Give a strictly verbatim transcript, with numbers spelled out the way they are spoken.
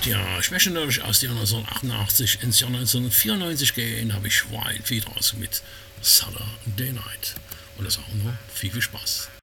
Ja, ich möchte natürlich aus dem neunzehnhundertachtundachtzig ins Jahr neunzehnhundertvierundneunzig gehen, habe ich Wild Feet raus mit Saturday Night. Und das auch nur viel, viel Spaß.